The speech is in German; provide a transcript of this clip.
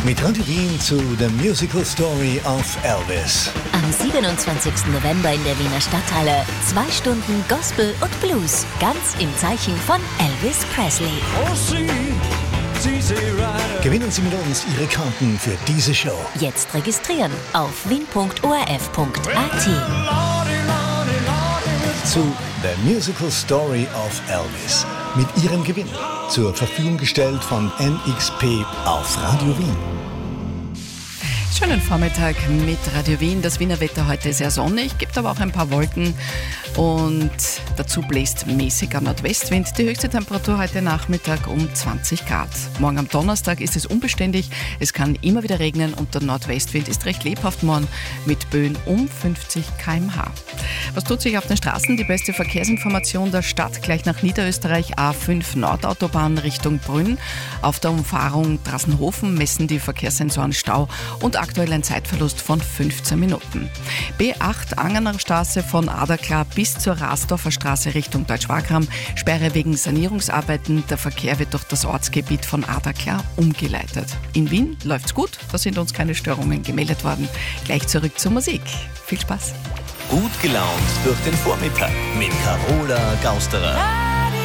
Mit Radio Wien zu The Musical Story of Elvis. Am 27. November in der Wiener Stadthalle 2 Stunden Gospel und Blues, ganz im Zeichen von Elvis Presley. Gewinnen Sie mit uns Ihre Karten für diese Show. Jetzt registrieren auf wien.orf.at. Zu The Musical Story of Elvis. Mit Ihrem Gewinn. Zur Verfügung gestellt von NXP auf Radio Wien. Schönen Vormittag mit Radio Wien. Das Wiener Wetter heute sehr sonnig, gibt aber auch ein paar Wolken und dazu bläst mäßiger Nordwestwind. Die höchste Temperatur heute Nachmittag um 20 Grad. Morgen am Donnerstag ist es unbeständig, es kann immer wieder regnen und der Nordwestwind ist recht lebhaft morgen mit Böen um 50 km/h. Was tut sich auf den Straßen? Die beste Verkehrsinformation der Stadt gleich nach Niederösterreich, A5 Nordautobahn Richtung Brünn. Auf der Umfahrung Drassenhofen messen die Verkehrssensoren Stau und aktuell ein Zeitverlust von 15 Minuten. B8 Angener Straße von Aderklar bis zur Rasdorfer Straße Richtung Deutsch-Wagram. Sperre wegen Sanierungsarbeiten. Der Verkehr wird durch das Ortsgebiet von Aderklar umgeleitet. In Wien läuft's gut, da sind uns keine Störungen gemeldet worden. Gleich zurück zur Musik. Viel Spaß. Gut gelaunt durch den Vormittag mit Carola Gausterer.